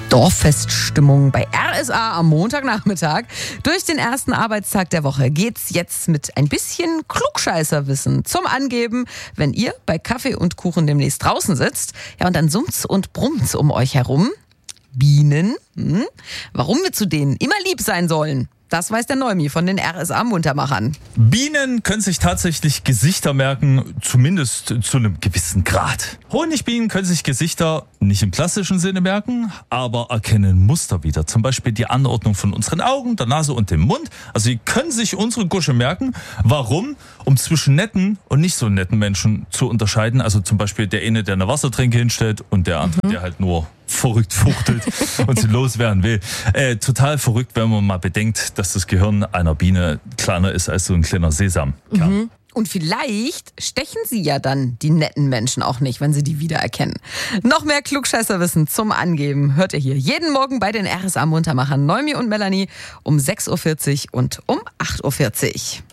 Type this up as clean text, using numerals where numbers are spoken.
Dorffeststimmung bei RSA am Montagnachmittag. Durch den ersten Arbeitstag der Woche geht's jetzt mit ein bisschen Klugscheißerwissen zum Angeben, wenn ihr bei Kaffee und Kuchen demnächst draußen sitzt. Ja, und dann summt's und brummt's um euch herum. Bienen. Warum wir zu denen immer lieb sein sollen, das weiß der Neumi von den RSA-Muntermachern. Bienen können sich tatsächlich Gesichter merken, zumindest zu einem gewissen Grad. Honigbienen können sich Gesichter nicht im klassischen Sinne merken, aber erkennen Muster wieder. Zum Beispiel die Anordnung von unseren Augen, der Nase und dem Mund. Also sie können sich unsere Gusche merken. Warum? Um zwischen netten und nicht so netten Menschen zu unterscheiden. Also zum Beispiel der eine, der eine Wassertränke hinstellt und der andere, der halt nur verrückt fuchtelt und sie loswerden will. Total verrückt, wenn man mal bedenkt, dass das Gehirn einer Biene kleiner ist als so ein kleiner Sesamkern. Und vielleicht stechen sie ja dann die netten Menschen auch nicht, wenn sie die wiedererkennen. Noch mehr Klugscheißerwissen zum Angeben hört ihr hier jeden Morgen bei den RSA-Muntermachern Neumi und Melanie um 6.40 Uhr und um 8.40 Uhr.